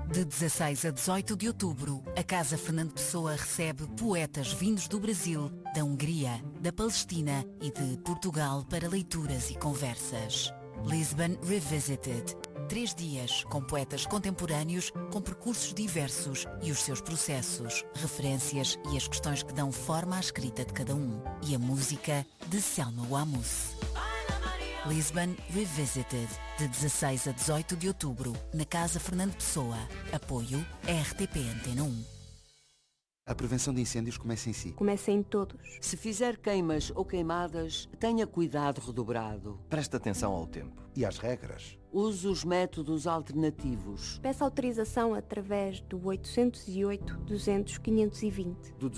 De 16 a 18 de outubro, a Casa Fernando Pessoa recebe poetas vindos do Brasil, da Hungria, da Palestina e de Portugal para leituras e conversas. Lisbon Revisited. 3 dias com poetas contemporâneos, com percursos diversos e os seus processos, referências e as questões que dão forma à escrita de cada um. E a música de Selma Wamus. Lisbon Revisited, de 16 a 18 de outubro, na Casa Fernando Pessoa. Apoio RTP Antena 1. A prevenção de incêndios começa em si. Começa em todos. Se fizer queimas ou queimadas, tenha cuidado redobrado. Preste atenção ao tempo. E às regras. Use os métodos alternativos. Peça autorização através do 808-200-520. Do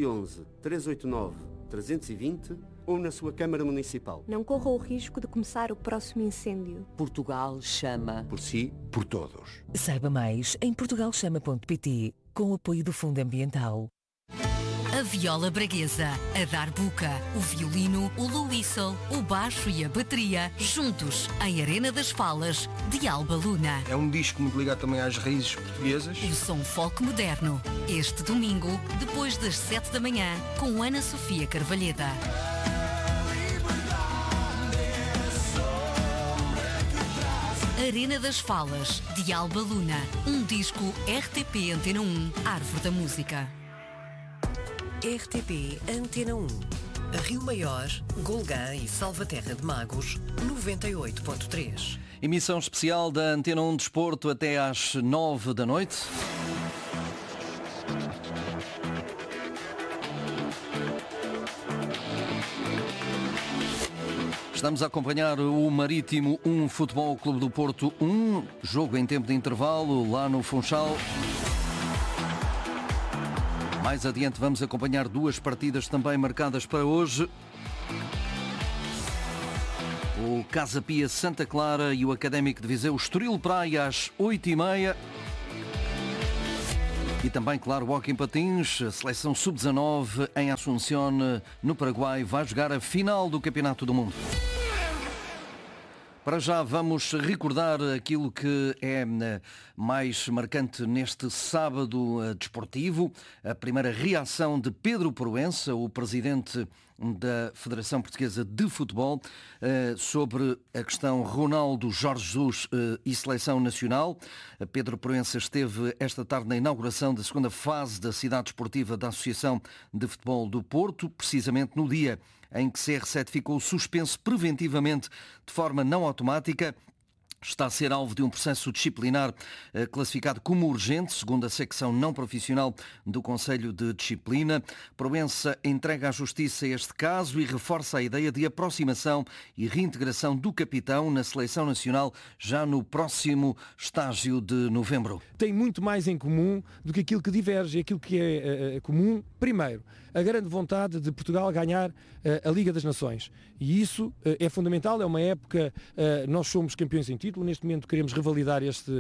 211-389-320 ou na sua Câmara Municipal. Não corra o risco de começar o próximo incêndio. Portugal chama. Por si, por todos. Saiba mais em portugalchama.pt, com o apoio do Fundo Ambiental. A viola braguesa, a darbuca, o violino, o loiçol, o baixo e a bateria, juntos em Arena das Falas, de Alba Luna. É um disco muito ligado também às raízes portuguesas. O som folk moderno, este domingo, depois das 7 da manhã, com Ana Sofia Carvalheda. Arena das Falas, de Alba Luna, um disco RTP Antena 1, Árvore da Música. RTP Antena 1, Rio Maior, Golgã e Salvaterra de Magos, 98.3. Emissão especial da Antena 1 Desporto até às 9 da noite. Estamos a acompanhar o Marítimo 1, Futebol Clube do Porto 1, jogo em tempo de intervalo lá no Funchal. Mais adiante vamos acompanhar 2 partidas também marcadas para hoje. O Casa Pia Santa Clara e o Académico de Viseu Estoril Praia às 8h30. E também, claro, o Hóquei em Patins, a seleção sub-19 em Assunción, no Paraguai, vai jogar a final do Campeonato do Mundo. Para já vamos recordar aquilo que é mais marcante neste sábado desportivo. A primeira reação de Pedro Proença, o presidente da Federação Portuguesa de Futebol, sobre a questão Ronaldo, Jorge Jesus e Seleção Nacional. Pedro Proença esteve esta tarde na inauguração da segunda fase da cidade esportiva da Associação de Futebol do Porto, precisamente no dia em que CR7 ficou suspenso preventivamente de forma não automática. Está a ser alvo de um processo disciplinar classificado como urgente, segundo a secção não profissional do Conselho de Disciplina. Proença entrega à Justiça este caso e reforça a ideia de aproximação e reintegração do capitão na Seleção Nacional já no próximo estágio de novembro. Tem muito mais em comum do que aquilo que diverge. Aquilo que é comum, primeiro, a grande vontade de Portugal ganhar a Liga das Nações. E isso é fundamental, é uma época, nós somos campeões em título, neste momento queremos revalidar este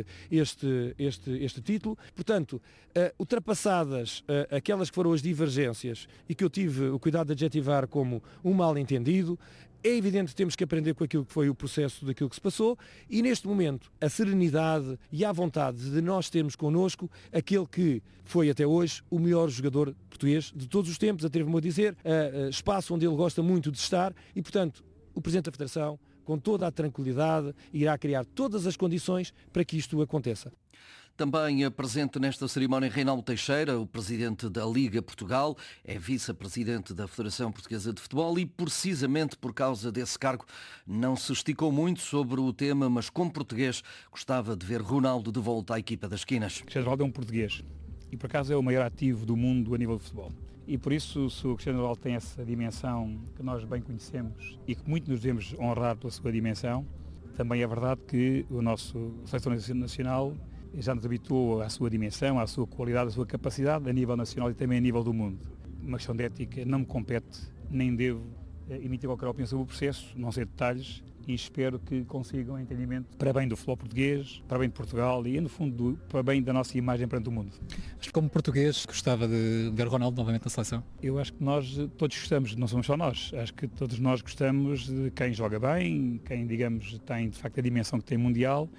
título. Portanto, ultrapassadas aquelas que foram as divergências e que eu tive o cuidado de adjetivar como um mal-entendido, é evidente que temos que aprender com aquilo que foi o processo daquilo que se passou e, neste momento, a serenidade e a vontade de nós termos connosco aquele que foi até hoje o melhor jogador português de todos os tempos, atrevo-me a dizer, espaço onde ele gosta muito de estar e, portanto, o Presidente da Federação, com toda a tranquilidade, irá criar todas as condições para que isto aconteça. Também presente nesta cerimónia Reinaldo Teixeira, o presidente da Liga Portugal, é vice-presidente da Federação Portuguesa de Futebol e, precisamente por causa desse cargo, não se esticou muito sobre o tema, mas como português gostava de ver Ronaldo de volta à equipa das esquinas. Cristiano Ronaldo é um português e, por acaso, é o maior ativo do mundo a nível de futebol. E por isso, se o Cristiano Ronaldo tem essa dimensão que nós bem conhecemos e que muito nos devemos honrar pela sua dimensão, também é verdade que o nosso Seleção Nacional já nos habituou à sua dimensão, à sua qualidade, à sua capacidade a nível nacional e também a nível do mundo. Uma questão de ética não me compete, nem devo emitir qualquer opinião sobre o processo, não sei detalhes, e espero que consigam entendimento para bem do futebol português, para bem de Portugal e, no fundo, para bem da nossa imagem perante o mundo. Mas como português, gostava de ver Ronaldo novamente na seleção? Eu acho que nós todos gostamos, não somos só nós, acho que todos nós gostamos de quem joga bem, quem, digamos, tem de facto a dimensão que tem mundial,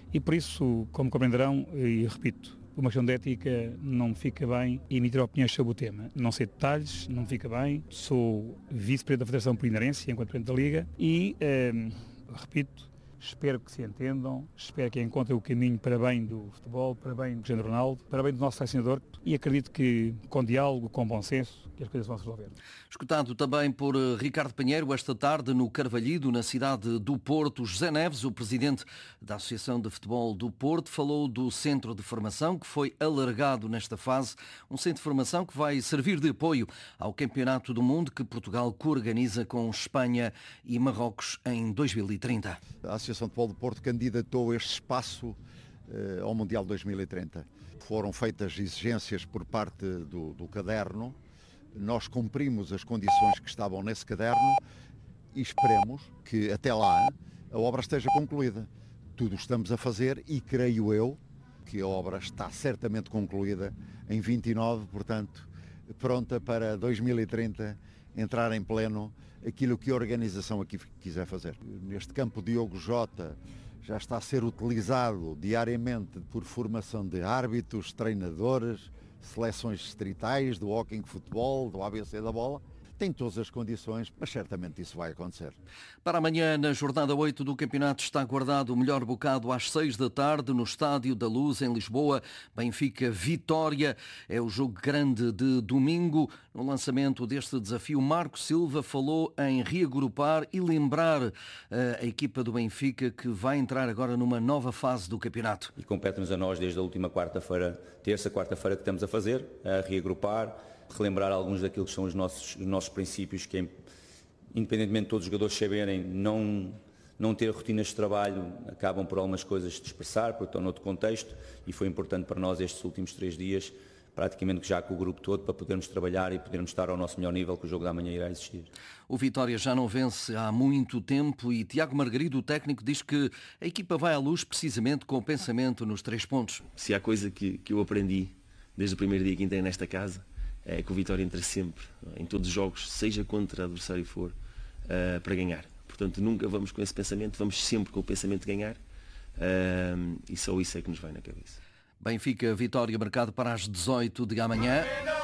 E por isso, como compreenderão, e repito, por uma questão de ética, não me fica bem emitir opiniões sobre o tema. Não sei detalhes, não me fica bem. Sou vice-presidente da Federação Polindarense, enquanto presidente da Liga, e, repito, espero que se entendam, espero que encontrem o caminho para bem do futebol, para bem do Cristiano Ronaldo, para bem do nosso selecionador, e acredito que com diálogo, com bom senso, que as coisas vão se resolver. Escutado também por Ricardo Pinheiro esta tarde no Carvalhido, na cidade do Porto. José Neves, o presidente da Associação de Futebol do Porto, falou do centro de formação que foi alargado nesta fase, um centro de formação que vai servir de apoio ao Campeonato do Mundo que Portugal coorganiza com Espanha e Marrocos em 2030. A Associação de Futebol do Porto candidatou este espaço ao Mundial 2030. Foram feitas exigências por parte do caderno, nós cumprimos as condições que estavam nesse caderno e esperemos que até lá a obra esteja concluída. Tudo estamos a fazer e creio eu que a obra está certamente concluída em 29, portanto, pronta para 2030 entrar em pleno aquilo que a organização aqui quiser fazer. Neste campo Diogo Jota já está a ser utilizado diariamente por formação de árbitros, treinadores, seleções distritais, do hóquei futebol, do ABC da bola. Tem todas as condições, mas certamente isso vai acontecer. Para amanhã, na jornada 8 do campeonato, está guardado o melhor bocado às 6 da tarde no Estádio da Luz, em Lisboa. Benfica Vitória é o jogo grande de domingo. No lançamento deste desafio, Marco Silva falou em reagrupar e lembrar a equipa do Benfica que vai entrar agora numa nova fase do campeonato. E compete-nos a nós desde a última quarta-feira, quarta-feira que estamos a fazer, a reagrupar, relembrar alguns daquilo que são os nossos princípios, que é, independentemente de todos os jogadores saberem, não ter rotinas de trabalho, acabam por algumas coisas se dispersar, porque estão noutro contexto, e foi importante para nós estes últimos 3 dias, praticamente já com o grupo todo, para podermos trabalhar e podermos estar ao nosso melhor nível, que o jogo da manhã irá existir. O Vitória já não vence há muito tempo e Tiago Margarido, o técnico, diz que a equipa vai à luz precisamente com o pensamento nos 3 pontos. Se há coisa que eu aprendi desde o primeiro dia que entrei nesta casa, é que o Vitória entra sempre, em todos os jogos, seja contra o adversário for, para ganhar. Portanto, nunca vamos com esse pensamento, vamos sempre com o pensamento de ganhar, e só isso é que nos vai na cabeça. Benfica Vitória marcado para as 18 de amanhã.